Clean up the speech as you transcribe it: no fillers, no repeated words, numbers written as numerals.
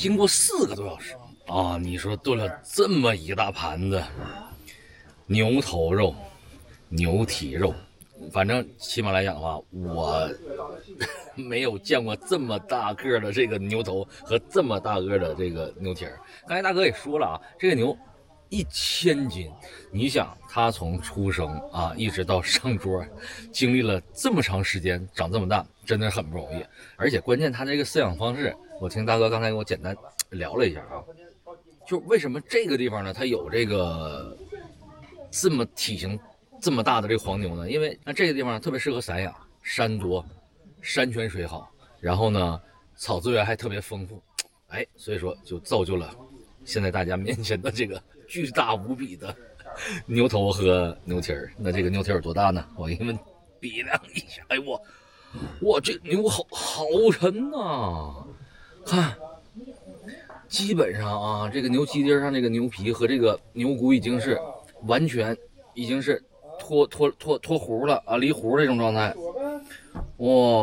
经过4个多小时啊！你说炖了这么一大盘子牛头肉、牛蹄肉，反正起码来讲的话，我没有见过这么大个的这个牛头和这么大个的这个牛蹄儿。刚才大哥也说了啊，这个牛1000斤，你想它从出生啊一直到上桌，经历了这么长时间长这么大，真的很不容易。而且关键它这个饲养方式，我听大哥刚才跟我简单聊了一下啊，就为什么这个地方呢，它有这个这么体型这么大的这个黄牛呢？因为那这个地方特别适合散养，山多，山泉水好，然后呢草资源还特别丰富，哎，所以说就造就了现在大家面前的这个巨大无比的牛头和牛蹄儿。那这个牛蹄儿有多大呢？我给你们比量一下，哎我这牛好沉呐、看。基本上啊，这个牛蹄筋上这个牛皮和这个牛骨已经是完全已经是脱糊了啊，离糊这种状态。哇、